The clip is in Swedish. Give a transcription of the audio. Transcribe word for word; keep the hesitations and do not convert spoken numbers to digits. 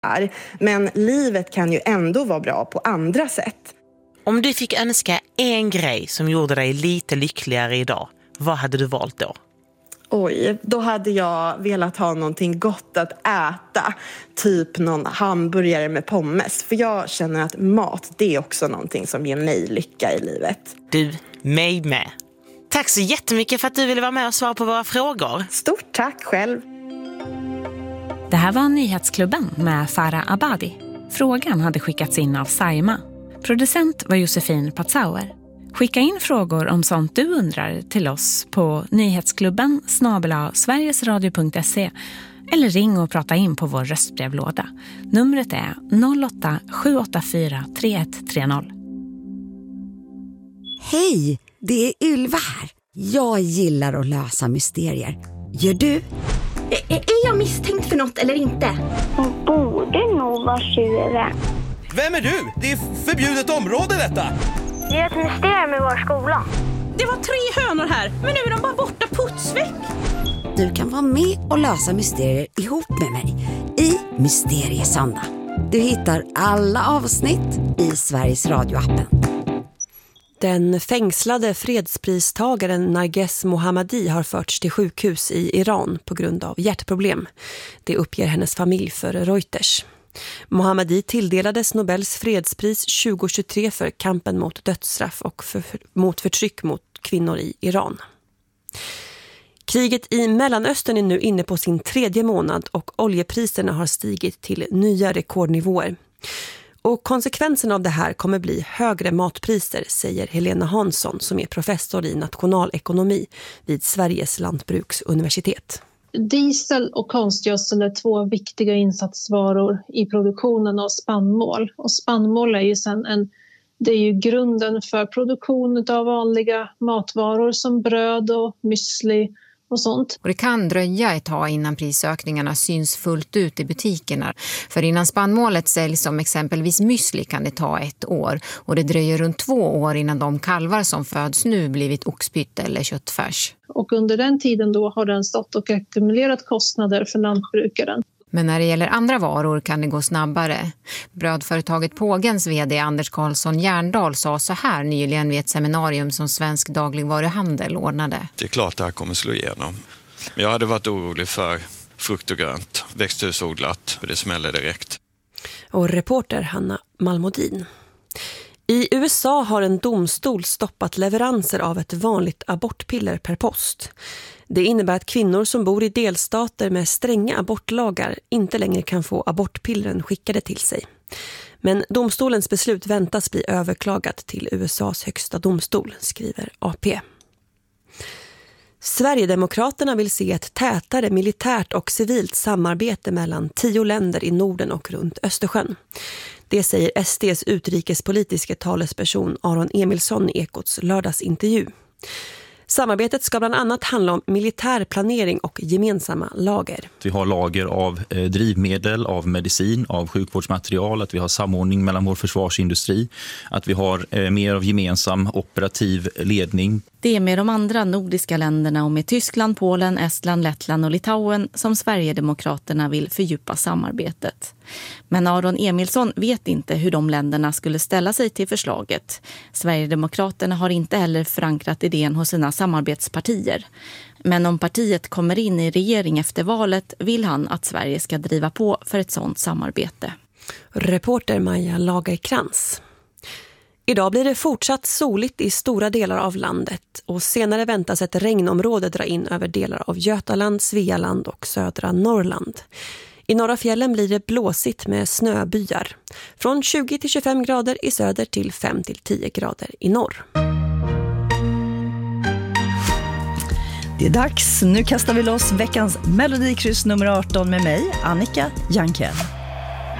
Men livet kan ju ändå vara bra på andra sätt. Om du fick önska en grej som gjorde dig lite lyckligare idag, vad hade du valt då? Oj, då hade jag velat ha någonting gott att äta. Typ någon hamburgare med pommes. För jag känner att mat, det är också någonting som ger mig lycka i livet. Du, mig med. Tack så jättemycket för att du ville vara med och svara på våra frågor. Stort tack själv. Det här var Nyhetsklubben med Farah Abadi. Frågan hade skickats in av Saima. Producent var Josefin Patzauer. Skicka in frågor om sånt du undrar till oss på nyhetsklubben snabel-a sverigesradio punkt se eller ring och prata in på vår röstbrevlåda. Numret är noll åtta sju åtta fyra tre ett tre noll. Hej, det är Ylva här. Jag gillar att lösa mysterier. Gör du? Är, är jag misstänkt för något eller inte? Hon borde nog vara tjuven. Vem är du? Det är förbjudet område detta. Det är ett mysterium i vår skola. Det var tre hönor här, men nu är de bara borta putsväck. Du kan vara med och lösa mysterier ihop med mig i Mysteriesöndag. Du hittar alla avsnitt i Sveriges radioappen. Den fängslade fredspristagaren Narges Mohammadi har förts till sjukhus i Iran på grund av hjärtproblem. Det uppger hennes familj för Reuters. Mohammadi tilldelades Nobels fredspris tjugohundratjugotre för kampen mot dödsstraff och för, mot förtryck mot kvinnor i Iran. Kriget i Mellanöstern är nu inne på sin tredje månad och oljepriserna har stigit till nya rekordnivåer. Och konsekvensen av det här kommer bli högre matpriser, säger Helena Hansson som är professor i nationalekonomi vid Sveriges lantbruksuniversitet. Diesel och konstgödsel är två viktiga insatsvaror i produktionen av spannmål. Och spannmål är ju sen en, det är ju grunden för produktion av vanliga matvaror som bröd och müsli och sånt. Och det kan dröja ett tag innan prisökningarna syns fullt ut i butikerna. För innan spannmålet säljs som exempelvis müsli kan det ta ett år. Och det dröjer runt två år innan de kalvar som föds nu blivit oxpytt eller köttfärs. Och under den tiden då har den stått och ackumulerat kostnader för lantbrukaren. Men när det gäller andra varor kan det gå snabbare. Brödföretaget Pågens vd Anders Karlsson Järndal sa så här nyligen vid ett seminarium som Svensk dagligvaruhandel ordnade. Det är klart att det här kommer slå igenom. Men jag hade varit orolig för frukt och grönt, växthusodlat, för det smäller direkt. Och reporter Hanna Malmodin. I U S A har en domstol stoppat leveranser av ett vanligt abortpiller per post. Det innebär att kvinnor som bor i delstater med stränga abortlagar inte längre kan få abortpillren skickade till sig. Men domstolens beslut väntas bli överklagat till U S A:s högsta domstol, skriver A P. Sverigedemokraterna vill se ett tätare militärt och civilt samarbete mellan tio länder i Norden och runt Östersjön. Det säger S D:s utrikespolitiska talesperson Aron Emilsson i Ekots lördagsintervju. Samarbetet ska bland annat handla om militär planering och gemensamma lager. Vi har lager av eh, drivmedel, av medicin, av sjukvårdsmaterial, att vi har samordning mellan vår försvarsindustri, att vi har eh, mer av gemensam operativ ledning. Det är med de andra nordiska länderna och med Tyskland, Polen, Estland, Lettland och Litauen som Sverigedemokraterna vill fördjupa samarbetet. Men Aron Emilsson vet inte hur de länderna skulle ställa sig till förslaget. Sverigedemokraterna har inte heller förankrat idén hos sina samarbetspartier. Men om partiet kommer in i regering efter valet vill han att Sverige ska driva på för ett sådant samarbete. Reporter Maja Lagerkrans. Idag blir det fortsatt soligt i stora delar av landet och senare väntas ett regnområde dra in över delar av Götaland, Svealand och södra Norrland. I norra fjällen blir det blåsigt med snöbyar. Från tjugo till tjugofem grader i söder till fem till tio grader i norr. Det är dags. Nu kastar vi loss veckans Melodikryss nummer arton med mig, Annika Jankell.